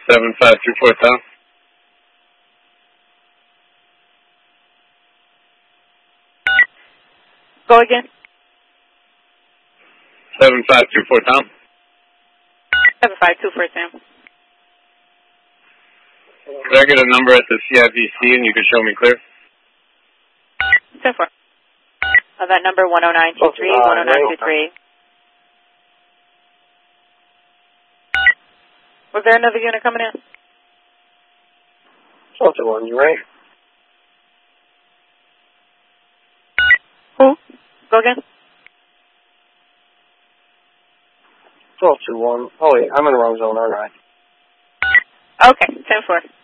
7524 Tom. Go again. 7524 Tom. 7524 Sam. Could I get a number at the CIBC and you could show me clear? 10-4. That number 10923, 10923. Was there another unit coming in? That's the one, you right? Who? Go again. 1221. Oh wait, I'm in the wrong zone, aren't I? Okay, 10-4.